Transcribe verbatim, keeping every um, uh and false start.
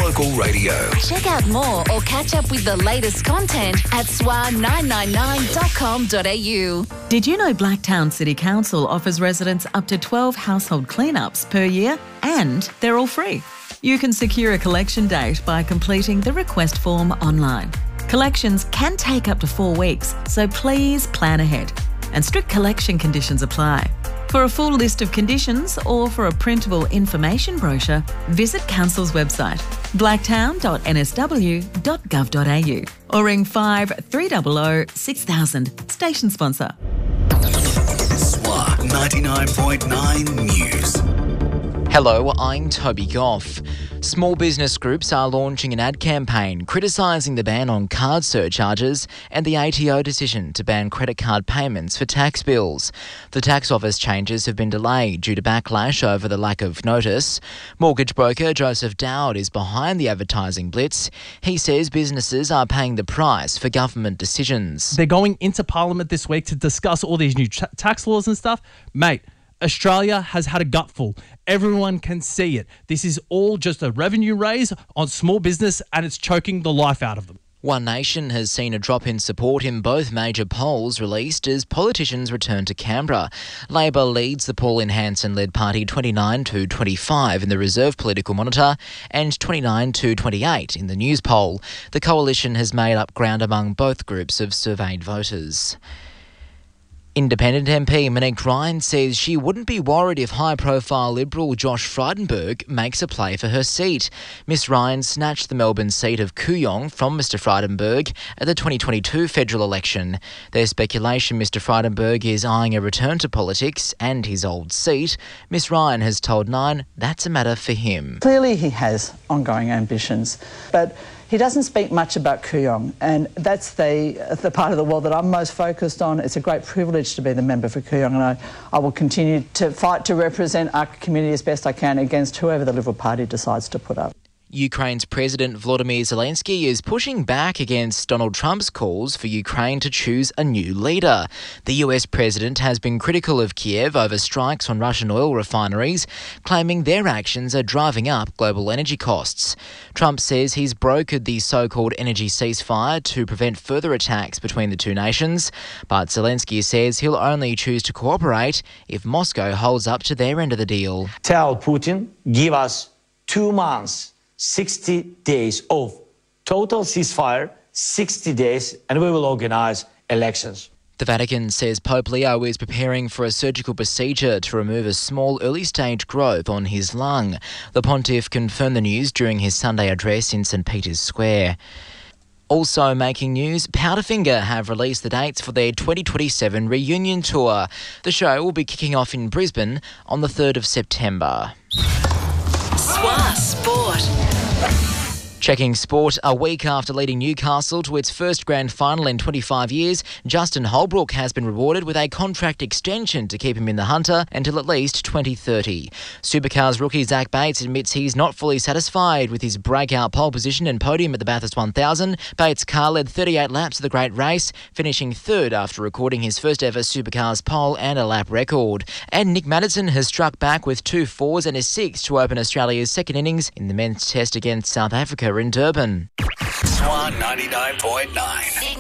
local radio. Check out more or catch up with the latest content at S W A nine nine nine dot com dot a u. Did you know Blacktown City Council offers residents up to twelve household cleanups per year, and they're all free? You can secure a collection date by completing the request form online. Collections can take up to four weeks, so please plan ahead. And strict collection conditions apply. For a full list of conditions or for a printable information brochure, visit Council's website, blacktown dot n s w dot gov dot a u or ring five three zero zero six thousand. Station sponsor. S W A ninety-nine point nine News. Hello, I'm Toby Goff. Small business groups are launching an ad campaign criticising the ban on card surcharges and the A T O decision to ban credit card payments for tax bills. The tax office changes have been delayed due to backlash over the lack of notice. Mortgage broker Joseph Dowd is behind the advertising blitz. He says businesses are paying the price for government decisions. They're going into Parliament this week to discuss all these new tra- tax laws and stuff. Mate, Australia has had a gutful. Everyone can see it. This is all just a revenue raise on small business and it's choking the life out of them. One Nation has seen a drop in support in both major polls released as politicians return to Canberra. Labor leads the Pauline Hanson-led party twenty-nine to twenty-five in the Reserve Political Monitor and twenty-nine to twenty-eight in the News poll. The coalition has made up ground among both groups of surveyed voters. Independent M P Monique Ryan says she wouldn't be worried if high-profile Liberal Josh Frydenberg makes a play for her seat. Miss Ryan snatched the Melbourne seat of Kooyong from Mr Frydenberg at the twenty twenty-two federal election. There's speculation Mr Frydenberg is eyeing a return to politics and his old seat. Miss Ryan has told Nine that's a matter for him. Clearly he has ongoing ambitions, but he doesn't speak much about Kooyong, and that's the the part of the world that I'm most focused on. It's a great privilege to be the member for Kooyong, and I, I will continue to fight to represent our community as best I can against whoever the Liberal Party decides to put up. Ukraine's President Volodymyr Zelensky is pushing back against Donald Trump's calls for Ukraine to choose a new leader. The U S president has been critical of Kiev over strikes on Russian oil refineries, claiming their actions are driving up global energy costs. Trump says he's brokered the so-called energy ceasefire to prevent further attacks between the two nations, but Zelensky says he'll only choose to cooperate if Moscow holds up to their end of the deal. Tell Putin, give us two months. sixty days of total ceasefire, sixty days, and we will organise elections. The Vatican says Pope Leo is preparing for a surgical procedure to remove a small early-stage growth on his lung. The pontiff confirmed the news during his Sunday address in St Peter's Square. Also making news, Powderfinger have released the dates for their twenty twenty-seven reunion tour. The show will be kicking off in Brisbane on the third of September. S W A Sport. Checking sport, a week after leading Newcastle to its first grand final in twenty-five years, Justin Holbrook has been rewarded with a contract extension to keep him in the hunter until at least twenty thirty. Supercars rookie Zach Bates admits he's not fully satisfied with his breakout pole position and podium at the Bathurst one thousand. Bates' car led thirty-eight laps of the great race, finishing third after recording his first ever Supercars pole and a lap record. And Nick Maddison has struck back with two fours and a six to open Australia's second innings in the men's test against South Africa in Durban. S W A ninety-nine point nine.